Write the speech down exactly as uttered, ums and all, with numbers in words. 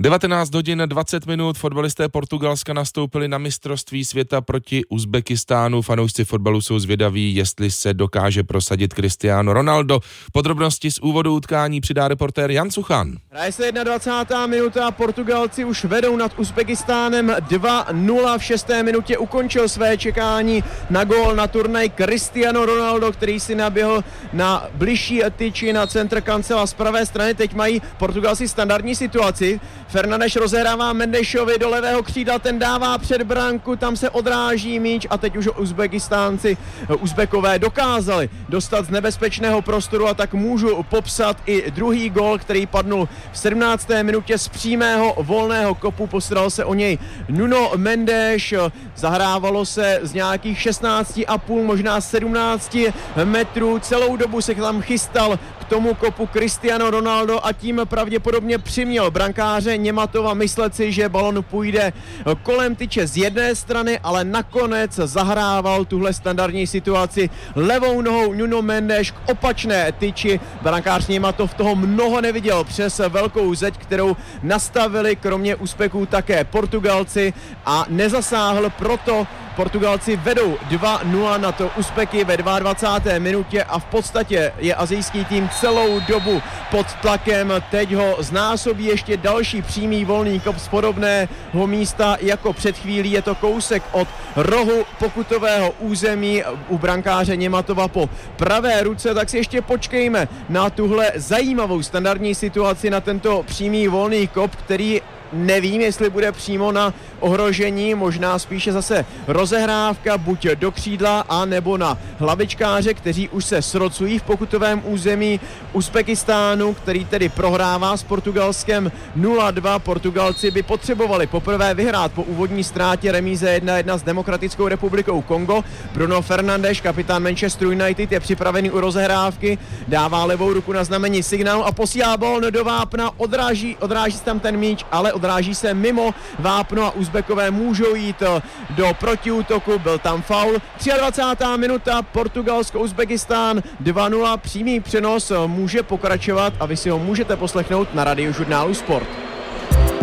devatenáct hodin dvacet minut, fotbalisté Portugalska nastoupili na mistrovství světa proti Uzbekistánu. Fanoušci fotbalu jsou zvědaví, jestli se dokáže prosadit Cristiano Ronaldo. Podrobnosti z úvodu utkání přidá reportér Jan Suchan. Hraje se dvacátá první minuta, Portugalci už vedou nad Uzbekistánem dva nula. V šesté minutě ukončil své čekání na gól na turnaj Cristiano Ronaldo, který si naběhl na bližší tyči na centr kancela z pravé strany. Teď mají Portugalci standardní situaci. Fernandes rozehrává Mendešovi do levého křídla, ten dává před branku, tam se odráží míč a teď už Uzbekistánci, Uzbekové dokázali dostat z nebezpečného prostoru a tak můžu popsat i druhý gól, který padnul v sedmnácté minutě z přímého volného kopu, postaral se o něj Nuno Mendes, zahrávalo se z nějakých šestnáct a půl, možná sedmnáct metrů, celou dobu se tam chystal k tomu kopu Cristiano Ronaldo a tím pravděpodobně přiměl brankáře Němatova myslet si, že balon půjde kolem tyče z jedné strany, ale nakonec zahrával tuhle standardní situaci levou nohou Nuno Mendes k opačné tyči. Brankář Němatov toho mnoho neviděl přes velkou zeď, kterou nastavili kromě Uzbeků také Portugalci a nezasáhl, proto Portugalci vedou dva nula na to Uzbeky ve dvacáté druhé minutě a v podstatě je asijský tým celou dobu pod tlakem. Teď ho znásobí ještě další přímý volný kop z podobného místa jako před chvílí. Je to kousek od rohu pokutového území u brankáře Němatova po pravé ruce, tak si ještě počkejme na tuhle zajímavou standardní situaci, na tento přímý volný kop, který nevím, jestli bude přímo na ohrožení, možná spíše zase rozehrávka buď do křídla a nebo na hlavičkáře, kteří už se srocují v pokutovém území Uzbekistánu, který tedy prohrává s Portugalskem nula dva. Portugalci by potřebovali poprvé vyhrát po úvodní ztrátě remíze jedna jedna s Demokratickou republikou Kongo. Bruno Fernandes, kapitán Manchester United, je připravený u rozehrávky, dává levou ruku na znamení signálu a posílá balón do vápna, odráží, odráží se tam ten míč, ale odráží se mimo vápno a Uzbekové můžou jít do protiútoku, byl tam faul. dvacátá třetí minuta, Portugalsko-Uzbekistán dva nula, přímý přenos může pokračovat a vy si ho můžete poslechnout na Radiožurnálu Sport.